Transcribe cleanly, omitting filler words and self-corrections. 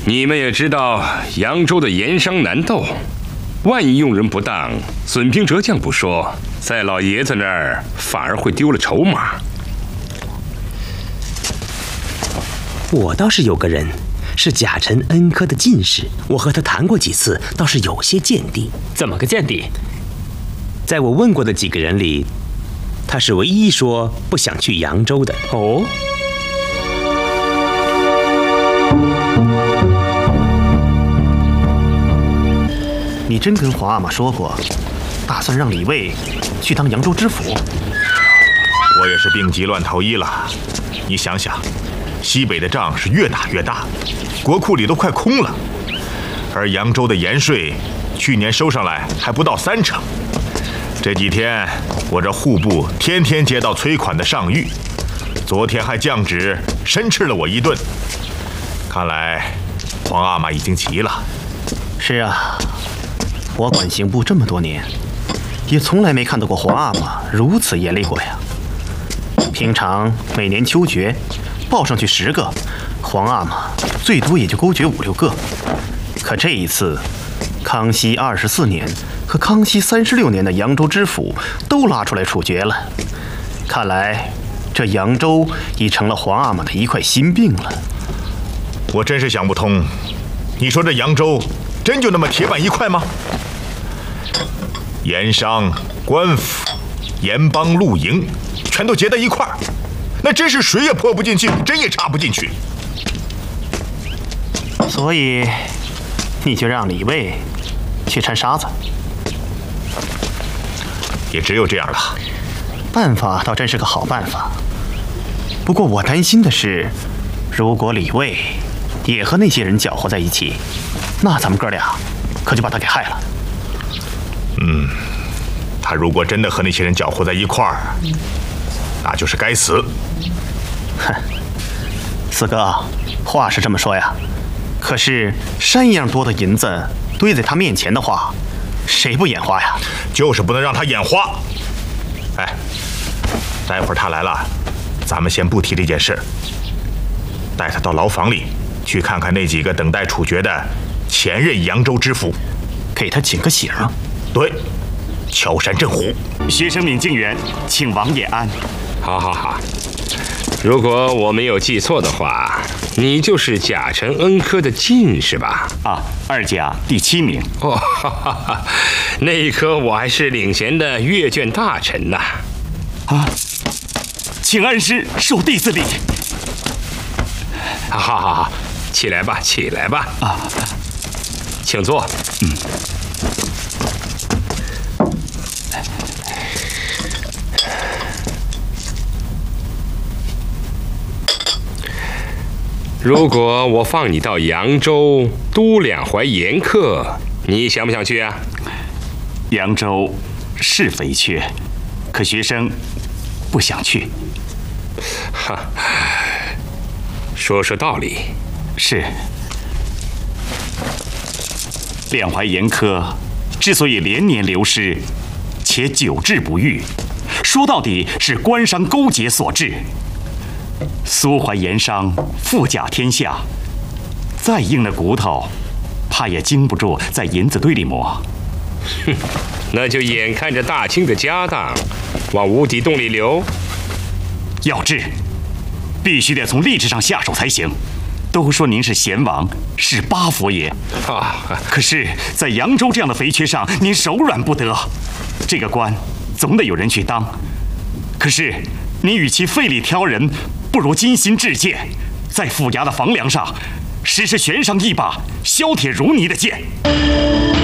你们也知道，扬州的盐商难斗，万一用人不当，损兵折将不说，在老爷子那儿反而会丢了筹码。 我倒是有个人，是甲辰恩科的进士，我和他谈过几次，倒是有些见地。 怎么个见地？ 在我问过的几个人里，他是唯一说不想去扬州的。 哦。 你真跟皇阿玛说过，打算让李卫去当扬州知府？ 我也是病急乱投医了。你想想，西北的仗是越打越大，国库里都快空了，而扬州的盐税去年收上来还不到30%。这几天我这户部天天接到催款的上谕，昨天还降旨申斥了我一顿。看来皇阿玛已经急了。 是啊，我管刑部这么多年，也从来没看到过皇阿玛如此严厉过呀。平常每年秋决报上去10个，皇阿玛最多也就勾决5、6个。可这一次，康熙24年和康熙36年的扬州知府都拉出来处决了。看来这扬州已成了皇阿玛的一块心病了。 我真是想不通，你说这扬州真就那么铁板一块吗？盐商、官府、盐帮、露营，全都结在一块儿，那真是谁也泼不进去，针也插不进去。 所以，你就让李卫去掺沙子。 也只有这样了。 办法倒真是个好办法，不过我担心的是，如果李卫也和那些人搅和在一起，那咱们哥俩可就把他给害了。 他如果真的和那些人搅和在一块儿，那就是该死。 哼，四哥，话是这么说呀，可是山一样多的银子堆在他面前的话，谁不眼花呀？ 就是不能让他眼花。哎，待会儿他来了，咱们先不提这件事，带他到牢房里去看看那几个等待处决的前任扬州知府， 给他请个醒。 对，敲山震虎。 学生闵敬元，请王爷安。 好好好，如果我没有记错的话，你就是甲辰恩科的进士吧？ 啊，二甲第7名。 哦，哈哈哈，那一科我还是领衔的阅卷大臣呢。 啊，请恩师受弟子礼。 好好好，起来吧，起来吧。 啊， 请坐。如果我放你到扬州督两淮盐客，你想不想去啊？ 扬州是肥缺，可学生不想去。 哈，说说道理。 是。两淮盐科之所以连年流失，且久治不愈，说到底是官商勾结所致。苏淮盐商富甲天下，再硬的骨头，怕也经不住在银子堆里磨。 哼，那就眼看着大清的家当往无底洞里流。 要治，必须得从吏治上下手才行。都说您是贤王，是八佛爷，可是，在扬州这样的肥缺上，您手软不得。这个官总得有人去当，可是您与其费力挑人，不如精心治剑，在府衙的房梁上实施悬上一把削铁如泥的剑。